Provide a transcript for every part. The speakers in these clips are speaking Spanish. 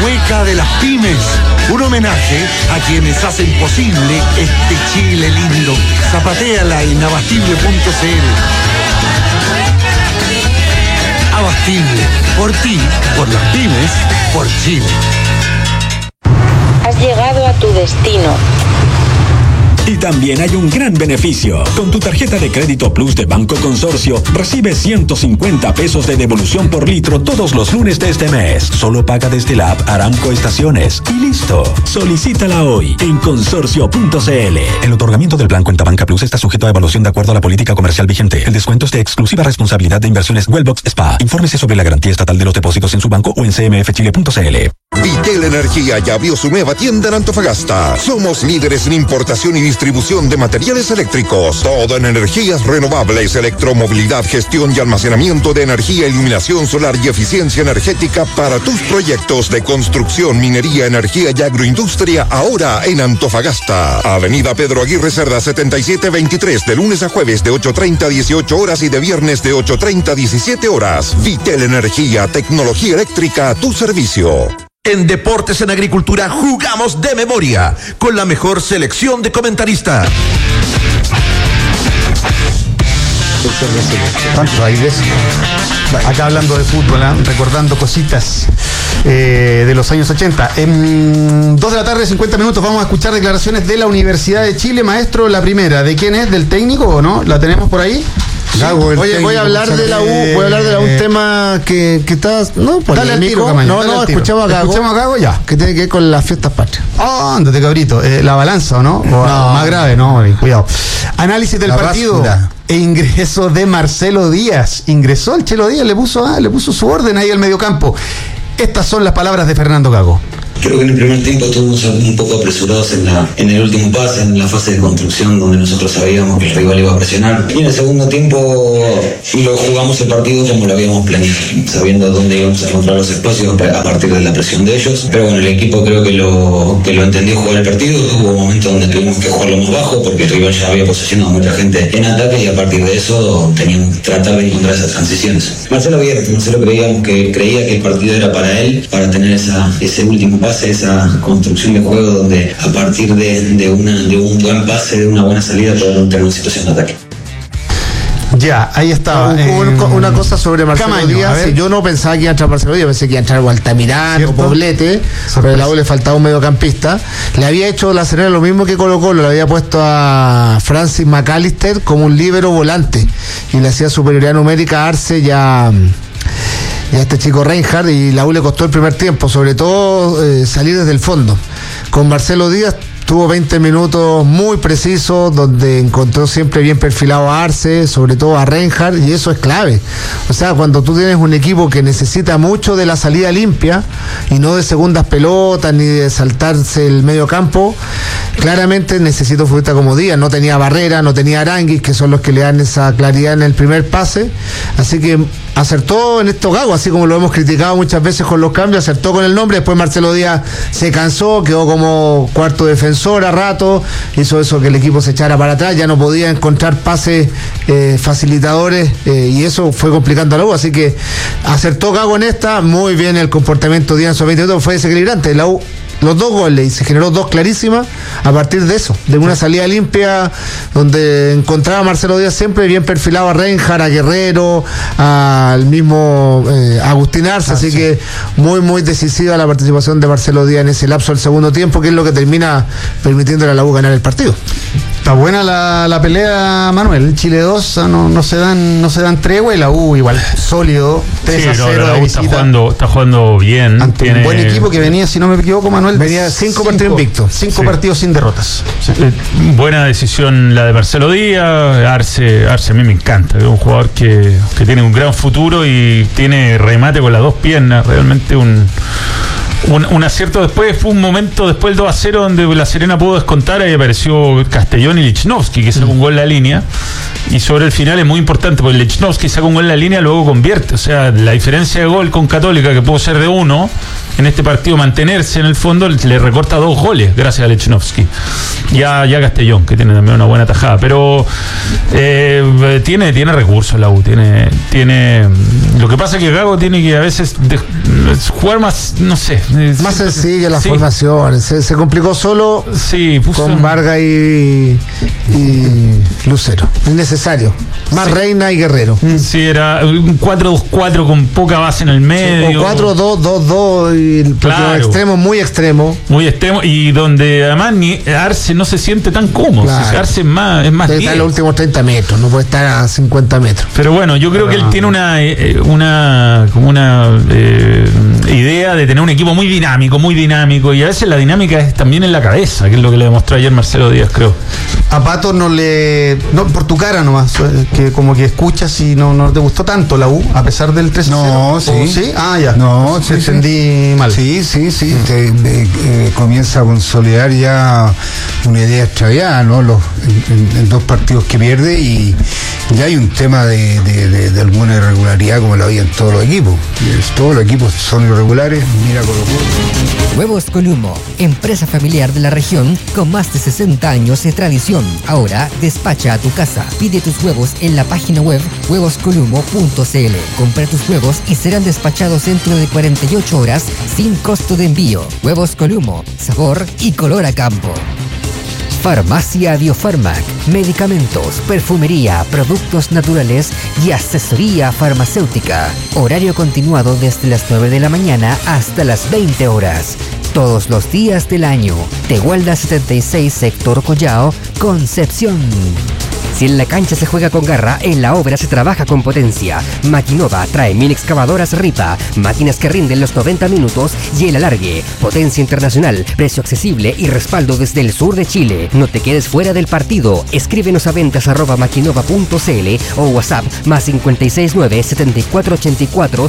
Hueca de las pymes. Un homenaje a quienes hacen posible este Chile lindo. Zapatéala en abastible.cl. Abastible. Por ti, por las pymes, por Chile. Has llegado a tu destino. Y también hay un gran beneficio. Con tu tarjeta de crédito Plus de Banco Consorcio, recibes 150 pesos de devolución por litro todos los lunes de este mes. Solo paga desde la app Aramco Estaciones. Y listo. Solicítala hoy en consorcio.cl. El otorgamiento del plan Cuenta Banca Plus está sujeto a evaluación de acuerdo a la política comercial vigente. El descuento es de exclusiva responsabilidad de Inversiones Wellbox SPA. Infórmese sobre la garantía estatal de los depósitos en su banco o en cmfchile.cl. Vitel Energía ya abrió su nueva tienda en Antofagasta. Somos líderes en importación y distribución de materiales eléctricos. Todo en energías renovables, electromovilidad, gestión y almacenamiento de energía, iluminación solar y eficiencia energética para tus proyectos de construcción, minería, energía y agroindustria, ahora en Antofagasta. Avenida Pedro Aguirre Cerda 7723, de lunes a jueves de 8:30 a 18 horas y de viernes de 8:30 a 17 horas. Vitel Energía, tecnología eléctrica a tu servicio. En Deportes en Agricultura jugamos de memoria con la mejor selección de comentaristas. Tanto hay veces. Acá hablando de fútbol, recordando cositas de los años 80. En 2 de la tarde, 50 minutos, vamos a escuchar declaraciones de la Universidad de Chile. Maestro, la primera, ¿de quién es? ¿Del técnico o no? ¿La tenemos por ahí? Sí. Oye, voy a hablar de la U, un tema que está, no, dale al tiro, Camaño. No, escuchamos a Gago, ya. Que tiene que ver con las fiestas patrias. Ándate, cabrito. La balanza, ¿o no? O no, más grave, no, cuidado. Análisis del partido. Basura. E ingreso de Marcelo Díaz. Ingresó el Chelo Díaz, le puso su orden ahí al mediocampo. Estas son las palabras de Fernando Gago. Creo que en el primer tiempo estuvimos un poco apresurados en el último pase, en la fase de construcción, donde nosotros sabíamos que el rival iba a presionar. Y en el segundo tiempo lo jugamos el partido como lo habíamos planeado, sabiendo dónde íbamos a encontrar los espacios a partir de la presión de ellos. Pero bueno, el equipo creo que lo entendió jugar el partido. Hubo momentos donde tuvimos que jugarlo más bajo porque el rival ya había posesionado a mucha gente en ataque y a partir de eso teníamos que tratar de encontrar esas transiciones. Marcelo creía que el partido era para él, para tener ese último pase, esa construcción de juego donde a partir de un buen pase, de una buena salida, podemos tener una situación de ataque. Ya, ahí estaba. Una cosa sobre Marcelo Camaño, Díaz. Yo no pensaba que iba a entrar Marcelo Díaz, pensé que iba a entrar Altamirano o Poblete, pero a la U le faltaba un mediocampista. Le había hecho La Serena lo mismo que Colo-Colo, le había puesto a Francis McAllister como un líbero volante y le hacía superioridad numérica a Arce y a este chico Reinhardt, y la U le costó el primer tiempo, sobre todo salir desde el fondo. Con Marcelo Díaz tuvo 20 minutos muy precisos, donde encontró siempre bien perfilado a Arce, sobre todo a Reinhardt, y eso es clave. O sea, cuando tú tienes un equipo que necesita mucho de la salida limpia y no de segundas pelotas ni de saltarse el medio campo, claramente necesita un futbolista como Díaz. No tenía Barrera, no tenía Aranguis, que son los que le dan esa claridad en el primer pase, así que acertó en esto Gago, así como lo hemos criticado muchas veces con los cambios, acertó con el nombre. Después Marcelo Díaz se cansó, quedó como cuarto defensor a rato, hizo eso que el equipo se echara para atrás, ya no podía encontrar pases facilitadores, y eso fue complicando a la U, así que acertó Gago en esta. Muy bien el comportamiento de Díaz en esos 20 minutos, fue desequilibrante. La U, los 2 goles, y se generó 2 clarísimas a partir de eso, de una salida limpia donde encontraba a Marcelo Díaz siempre bien perfilado a Reinhardt, a Guerrero, al mismo Agustín Arce, así que muy decisiva la participación de Marcelo Díaz en ese lapso del segundo tiempo, que es lo que termina permitiéndole a la U ganar el partido. Está buena la pelea, Manuel. Chile 2 no se dan tregua, y la U igual sólido, 3-0 la U está jugando bien ante un buen equipo que venía, si no me equivoco, Manuel, venía 5 partidos invictos, 5 partidos sin derrotas. Sí. Buena decisión la de Marcelo Díaz. Arce a mí me encanta, es un jugador que tiene un gran futuro y tiene remate con las 2 piernas, realmente un acierto. Después fue un momento después del 2-0 donde la Serena pudo descontar, ahí apareció Castellón y Lichnowsky, que sacó un gol en la línea, y sobre el final es muy importante porque Lichnowsky saca un gol en la línea, luego convierte. O sea, la diferencia de gol con Católica, que pudo ser de 1 en este partido, mantenerse en el fondo, le recorta 2 goles gracias a Lichnowsky. Ya Castellón, que tiene también una buena tajada, pero tiene recursos la U, tiene lo que pasa es que Gago tiene que a veces jugar más, no sé, Más sencilla la formación. Se complicó solo con Vargas y Lucero. Innecesario. Más Reina y Guerrero. Sí, era un 4-2-4 con poca base en el medio. O 4-2-2-2 claro. Extremo, muy extremo. Muy extremo. Y donde además Arce no se siente tan cómodo. Claro. Arce es más debe estar en los últimos 30 metros, no puede estar a 50 metros. Pero bueno, yo creo que él tiene una idea de tener un equipo muy dinámico, y a veces la dinámica es también en la cabeza, que es lo que le demostró ayer Marcelo Díaz, creo. A Pato no, por tu cara nomás, que como que escuchas y no te gustó tanto la U, a pesar del 3-0. No, sí. ¿Sí? Ah, ya. No, sí, entendí mal. Sí. Comienza a consolidar ya una idea extraviada, ¿no? En 2 partidos que pierde, y ya hay un tema de alguna irregularidad, como lo había en todos los equipos. Todos los equipos son irregulares. Mira Colo-Colo. Huevos Columo, empresa familiar de la región con más de 60 años de tradición. Ahora despacha a tu casa. Pide tus huevos en la página web huevoscolumo.cl. Compra tus huevos y serán despachados dentro de 48 horas sin costo de envío. Huevos Columo, sabor y color a campo. Farmacia Biofarmac, medicamentos, perfumería, productos naturales y asesoría farmacéutica. Horario continuado desde las 9 de la mañana hasta las 20 horas. Todos los días del año. Tehualda 76, sector Collao, Concepción. Si en la cancha se juega con garra, en la obra se trabaja con potencia. Maquinova trae 1000 excavadoras Ripa, máquinas que rinden los 90 minutos y el alargue. Potencia internacional, precio accesible y respaldo desde el sur de Chile. No te quedes fuera del partido. Escríbenos a ventas@maquinova.cl o WhatsApp +569 7484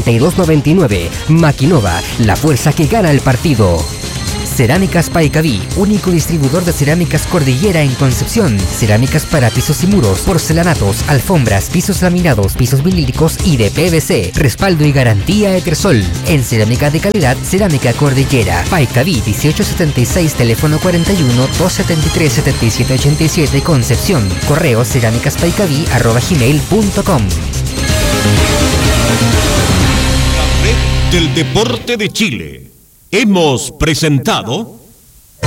3299. Maquinova, la fuerza que gana el partido. Cerámicas Paicaví, único distribuidor de cerámicas Cordillera en Concepción. Cerámicas para pisos y muros, porcelanatos, alfombras, pisos laminados, pisos vinílicos y de PVC. Respaldo y garantía Etersol. En cerámica de calidad, Cerámica Cordillera. Paicaví 1876, teléfono 41 273 7787, Concepción. Correo cerámicaspaicaví@gmail.com. La red del deporte de Chile. Hemos presentado